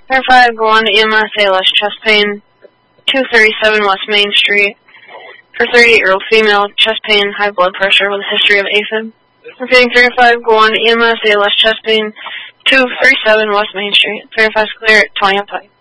Verify, go on to EMS, ALS, chest pain, 237 West Main Street. For 38-year-old female, chest pain, high blood pressure with a history of AFib. Repeating 35, go on to EMS, ALS, chest pain, 237 West Main Street. 35 is clear at 20 on Pike.